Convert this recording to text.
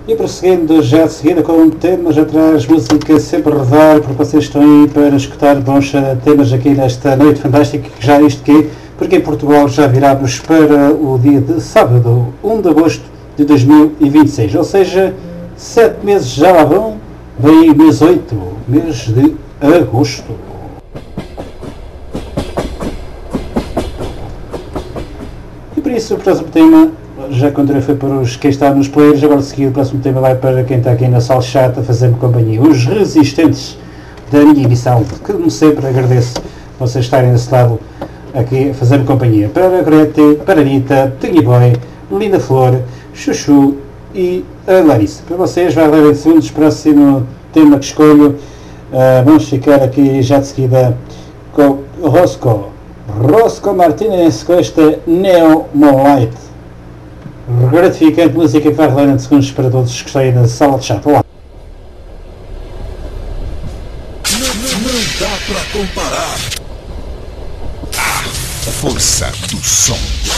E prosseguindo já de seguida com temas atrás, música sempre a rodar, porque vocês estão aí para escutar bons temas aqui nesta noite fantástica, que já isto que porque em Portugal já viramos para o dia de sábado, 1 de agosto de 2026, ou seja, 7 meses já lá vão, vem mês 8, mês de agosto. E por isso o próximo tema, já que o André foi para quem está nos players, agora de seguir o próximo tema vai para quem está aqui na sala chata a fazer-me companhia, os resistentes da minha emissão, que como sempre agradeço vocês estarem desse lado aqui a fazer-me companhia, para a Grete, para a Anitta, Tiny Boy, Linda Flor, Chuchu e a Larissa. Para vocês vai levar de segundos, próximo tema que escolho, vamos ficar aqui já de seguida com Roscoe Martinez com esta Neo Moonlight. Gratificante música que vai rolar em segundos para todos que estão aí na sala de chat. Olá. Não dá pra comparar. A força do som.